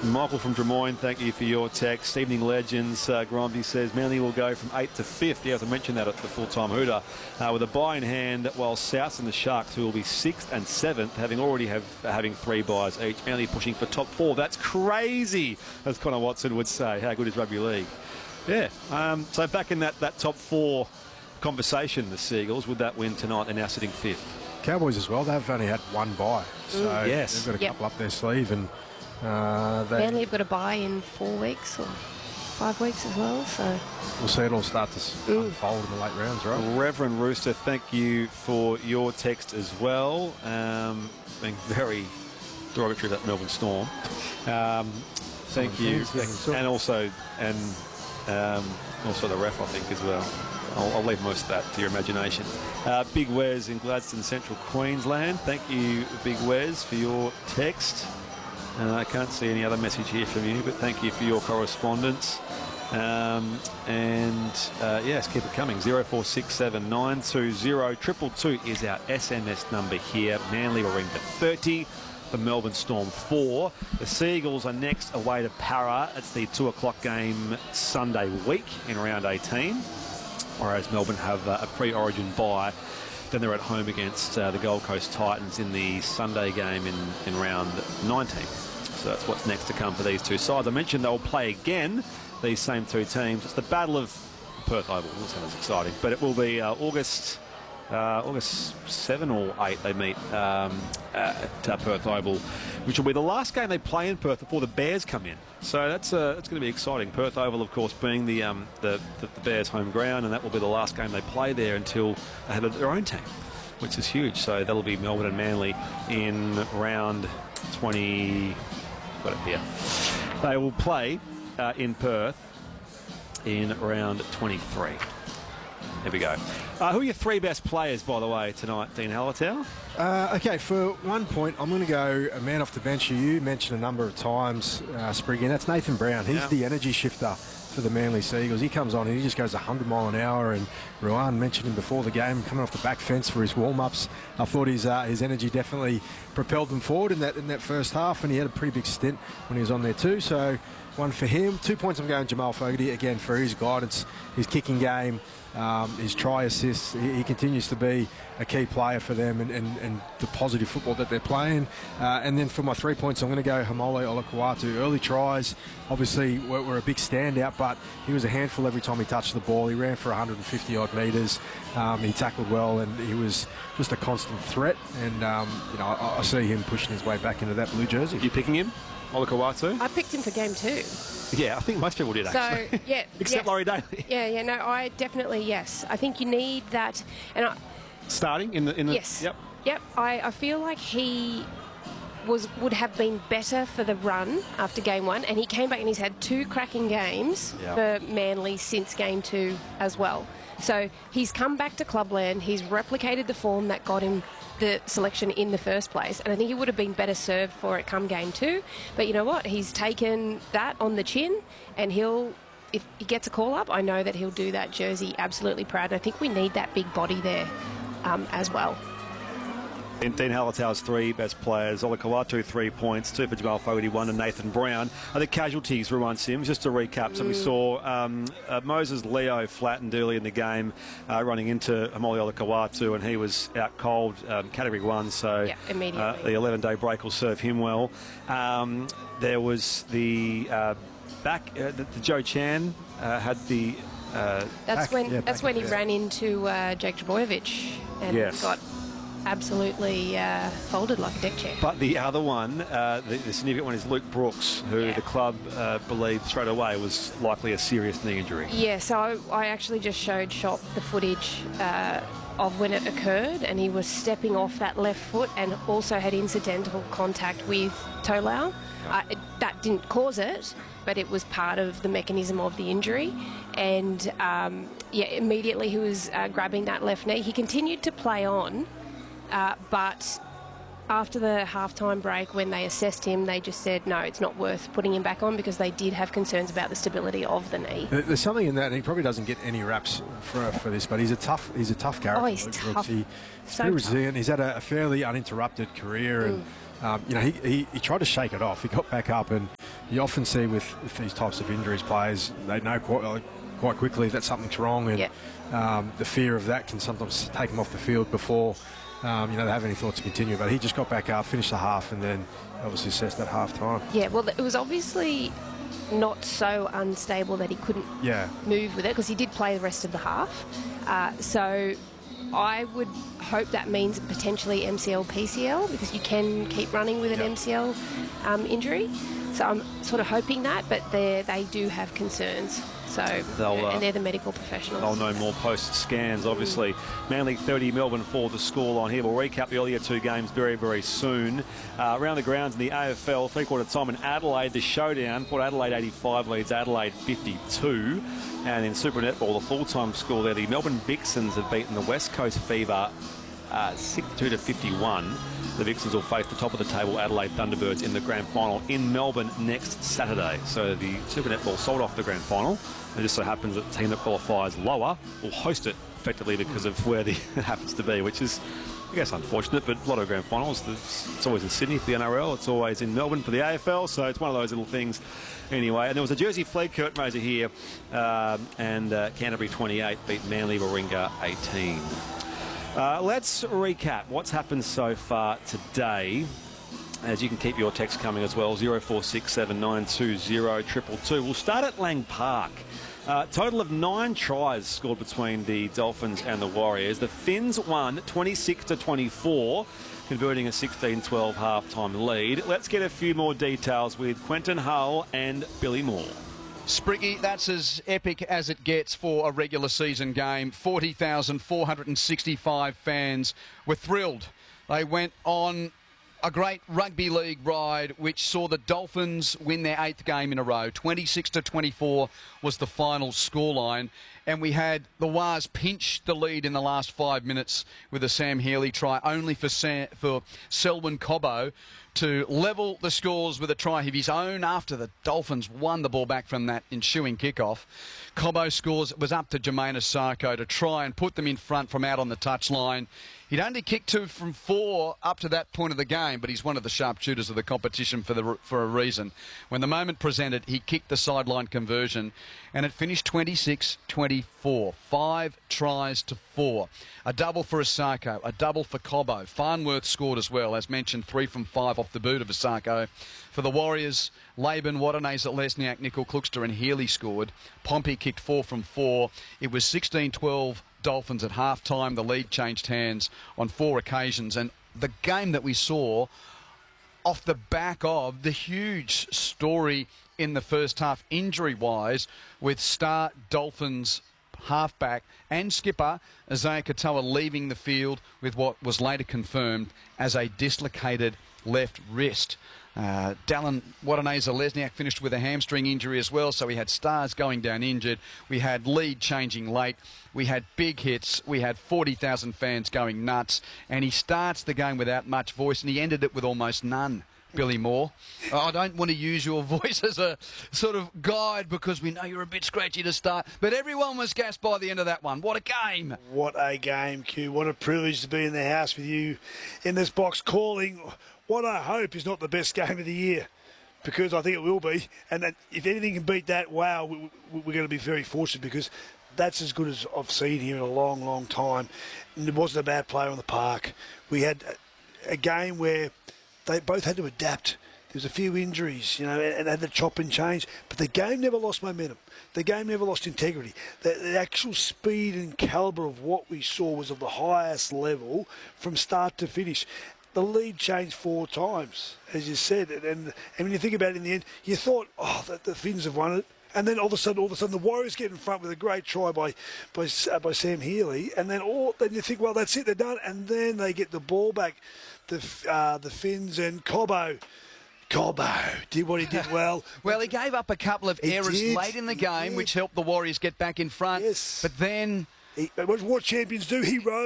Michael from Des Moines, thank you for your text. Evening Legends, Gromby says Manly will go from 8th to 5th. Yeah, as I mentioned that at the full-time Hooter, with a bye in hand, while Souths and the Sharks, who will be 6th and 7th, having 3 byes each. Manly pushing for top 4. That's crazy, as Connor Watson would say. How good is rugby league? Yeah. So back in that top 4 conversation, the Seagulls, with that win tonight, they're now sitting 5th. Cowboys as well. They've only had 1 bye, so yes, they've got a couple up their sleeve, and Manly have got a bye in 4 weeks or 5 weeks as well, so we'll see it all start to unfold in the late rounds, right? Reverend Rooster, thank you for your text as well. Being very derogatory of that Melbourne Storm. Thank you, and also the ref, I think, as well. I'll leave most of that to your imagination. Big Wes in Gladstone, Central Queensland. Thank you, Big Wes, for your text. I can't see any other message here from you, but thank you for your correspondence. Yes, keep it coming. 0467 920 222 is our SMS number here. Manly will ring to 30. The Melbourne Storm 4. The Seagulls are next away to Para. It's the 2 o'clock game Sunday week in round 18. Whereas Melbourne have a pre-origin bye. Then they're at home against the Gold Coast Titans in the Sunday game in round 19. So that's what's next to come for these two sides. I mentioned they'll play again, these same 2 teams. It's the Battle of Perth Oval. It doesn't sound as exciting, but it will be August 7 or 8 they meet at Perth Oval, which will be the last game they play in Perth before the Bears come in. So that's going to be exciting. Perth Oval, of course, being the Bears' home ground, and that will be the last game they play there until they have their own team, which is huge. So that'll be Melbourne and Manly in round 20. Got it here. They will play in Perth in round 23. There we go. Who are your 3 best players, by the way, tonight, Dean Hallertau? Okay, for 1 point, I'm going to go a man off the bench who you mentioned a number of times, Spriggan. That's Nathan Brown. He's the energy shifter for the Manly Seagulls. He comes on and he just goes 100 mile an hour, and Ruan mentioned him before the game, coming off the back fence for his warm-ups. I thought his energy definitely propelled them forward in that first half, and he had a pretty big stint when he was on there too. So 1 for him. 2 points, I'm going Jamal Fogarty, again, for his guidance, his kicking game, his try assists. He continues to be a key player for them, and the positive football that they're playing. And then for my 3 points, I'm going to go Haumole Olakau'atu. Early tries obviously were a big standout, but he was a handful every time he touched the ball. He ran for 150 odd metres. He tackled well, and he was just a constant threat. And I see him pushing his way back into that blue jersey. You picking him, Olakau'atu? I picked him for game 2. Yeah, I think most people did, actually. So, yeah. Except Laurie Daly. No, I definitely, yes. I think you need that. And starting in the yes. Yep. I feel like he would have been better for the run after game 1, and he came back and he's had 2 cracking games for Manly since game 2 as well. So he's come back to clubland. He's replicated the form that got him the selection in the first place, and I think he would have been better served for it come game 2. But you know what? He's taken that on the chin, and if he gets a call up, I know that he'll do that jersey absolutely proud. And I think we need that big body there as well. Dean Hallertau's 3 best players. Olakau'atu 3 points, 2 for Jamal Fogarty, 1 to Nathan Brown. The casualties, Ruan Sims, just to recap. So we saw Moses Leo flattened early in the game, running into Haumole Olakau'atu, and he was out cold, category 1. So immediately. The 11-day break will serve him well. There was the the Joe Chan had the. That's when he ran into Jake Trbojevic and got absolutely folded like a deck chair. But the other one, the significant one, is Luke Brooks, who the club believed straight away was likely a serious knee injury. Yeah, so I actually just showed Shop the footage of when it occurred, and he was stepping off that left foot and also had incidental contact with Tolau. That didn't cause it, but it was part of the mechanism of the injury. And immediately he was grabbing that left knee. He continued to play on, but after the halftime break, when they assessed him, they just said, no, it's not worth putting him back on, because they did have concerns about the stability of the knee. There's something in that, and he probably doesn't get any raps for this, but he's a tough character. Oh, he's tough. He's so resilient. He's had a fairly uninterrupted career, and he tried to shake it off. He got back up, and you often see with these types of injuries, players, they know quite quickly that something's wrong, and the fear of that can sometimes take them off the field before they have any thoughts to continue. But he just got back up, finished the half, and then obviously assessed at half time. Yeah, well, it was obviously not so unstable that he couldn't move with it, because he did play the rest of the half. So I would hope that means potentially MCL, PCL, because you can keep running with an MCL injury. So I'm sort of hoping that, but they do have concerns. So, and they're the medical professionals. They'll know more post-scans, obviously. Manly 30, Melbourne 4, the scoreline here. We'll recap the earlier two games very, very soon. Around the grounds in the AFL, three-quarter time in Adelaide, the showdown. Port Adelaide 85 leads Adelaide 52. And in Super Netball, the full-time score there, the Melbourne Vixens have beaten the West Coast Fever 62-51. The Vixens will face the top of the table Adelaide Thunderbirds in the grand final in Melbourne next Saturday. So the Super Netball sold off the grand final. It just so happens that the team that qualifies lower will host it effectively because of where it happens to be, which is, I guess, unfortunate, but a lot of grand finals. It's always in Sydney for the NRL. It's always in Melbourne for the AFL, so it's one of those little things anyway. And there was a Jersey flag curtain raiser here, and Canterbury 28 beat Manly Warringah 18. Let's recap what's happened so far today. As you can keep your text coming as well, 0467920222. We'll start at Lang Park. Total of 9 tries scored between the Dolphins and the Warriors. The Finns won 26-24, converting a 16-12 halftime lead. Let's get a few more details with Quentin Hull and Billy Moore. Spriggy, that's as epic as it gets for a regular season game. 40,465 fans were thrilled. They went on a great rugby league ride, which saw the Dolphins win their 8th game in a row. 26-24 was the final scoreline. And we had the Wars pinch the lead in the last 5 minutes with a Sam Healy try, only for Selwyn Cobbo to level the scores with a try of his own after the Dolphins won the ball back from that ensuing kickoff. Cobbo scores, was up to Jermaine Asako to try and put them in front from out on the touchline. He'd only kicked 2 from 4 up to that point of the game, but he's one of the sharpshooters of the competition for a reason. When the moment presented, he kicked the sideline conversion, and it finished 26-24. 5 tries to 4. A double for Asako, a double for Cobbo. Farnworth scored as well, as mentioned, 3 from 5 off the boot of Asako. For the Warriors, Laban, Wadanese, Lesniak, Nickel, Kluxter and Healy scored. Pompey kicked 4 from 4. It was 16-12 Dolphins at half-time. The lead changed hands on 4 occasions. And the game that we saw off the back of the huge story in the first half, injury-wise, with star Dolphins halfback and skipper Isaiah Katoa leaving the field with what was later confirmed as a dislocated left wrist. Dallin Wadaneza-Lesniak finished with a hamstring injury as well, so we had stars going down injured. We had lead changing late. We had big hits. We had 40,000 fans going nuts. And he starts the game without much voice, and he ended it with almost none. Billy Moore. I don't want to use your voice as a sort of guide because we know you're a bit scratchy to start, but everyone was gassed by the end of that one. What a game. What a game, Q. What a privilege to be in the house with you in this box calling what I hope is not the best game of the year, because I think it will be. And that if anything can beat that, wow, we're going to be very fortunate, because that's as good as I've seen here in a long, long time. And it wasn't a bad player on the park. We had a game where they both had to adapt. There was a few injuries, and had to chop and change. But the game never lost momentum. The game never lost integrity. The actual speed and calibre of what we saw was of the highest level from start to finish. The lead changed 4 times, as you said. And when you think about it in the end, you thought, the Finns have won it. And then all of a sudden, the Warriors get in front with a great try by Sam Healy. And then you think, well, that's it, they're done. And then they get the ball back, the Finns, and Cobbo did what he did well. Well, he gave up a couple of errors late in the game, which helped the Warriors get back in front. Yes. But then... what champions do, he rose.